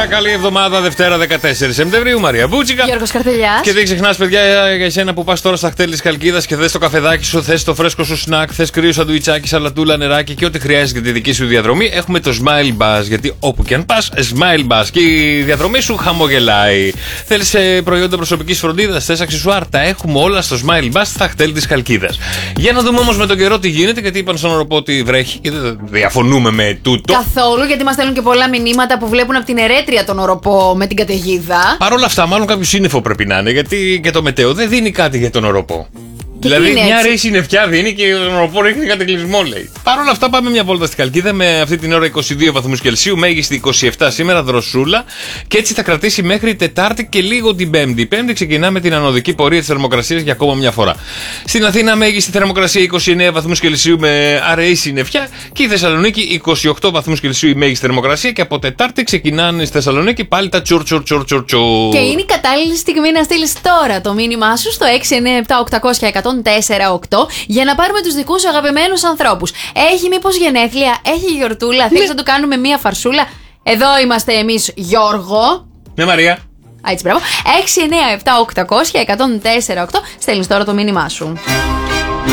Καλημέρα, καλή εβδομάδα, Δευτέρα 14 Σεπτεμβρίου. Μαρία Μπούτσικα. Γιώργος Καρτελιάς. Και δεν ξεχνάς, παιδιά, για εσένα που πας τώρα στα χτέλη της Χαλκίδας και θες το καφεδάκι σου, θες το φρέσκο σου σνακ, θες κρύο σαντουιτσάκι, σαλατούλα, νεράκι και ό,τι χρειάζεται για τη δική σου διαδρομή. Έχουμε το Smile Buzz. Γιατί όπου και αν πας, Smile Buzz. Και η διαδρομή σου χαμογελάει. Θέλεις προϊόντα προσωπικής φροντίδας, θες αξεσουάρ, τα έχουμε όλα στο Smile Buzz στα χτέλη της Χαλκίδας. Για να δούμε όμως με τον καιρό τι γίνεται, γιατί είπαν στον οροπό ότι βρέχει και δεν διαφωνούμε με τούτο. Καθόλου, γιατί μας στέλνουν και πολλά μηνύματα που βλέπουν από την ερέτρια τον οροπό με την καταιγίδα. Παρ' όλα αυτά, μάλλον κάποιο σύννεφο πρέπει να είναι, γιατί και το μετέο δεν δίνει κάτι για τον οροπό. Δηλαδή, μια ρίση νεφιά δίνει και τον οροπό ρίχνει κατακλυσμό, λέει. Παρ' όλα αυτά, πάμε μια βόλτα στη Χαλκίδα με αυτή την ώρα 22 βαθμούς Κελσίου, μέγιστη 27 σήμερα, δροσούλα. Και έτσι θα κρατήσει μέχρι Τετάρτη και λίγο την Πέμπτη. Η Πέμπτη ξεκινάμε την ανωδική πορεία της θερμοκρασίας για ακόμα μια φορά. Στην Αθήνα, μέγιστη θερμοκρασία 29 βαθμούς Κελσίου με αραιή συννεφιά. Και η Θεσσαλονίκη 28 βαθμούς Κελσίου η μέγιστη θερμοκρασία. Και από Τετάρτη ξεκινάνε στη Θεσσαλονίκη πάλι τα τσουρ. Και είναι η κατάλληλη στιγμή να στείλεις τώρα το μήνυμά σου στο 697-800-1048 για να πάρουμε τους δικούς σου αγαπημένους ανθρώπους. Έχει μήπως γενέθλια, έχει γιορτούλα, θέλεις να του κάνουμε μία φαρσούλα? Εδώ είμαστε εμείς, Γιώργο. Ναι, Μαρία. Έτσι, μπράβο. 697-800-1048. Στέλνεις τώρα το μήνυμά σου.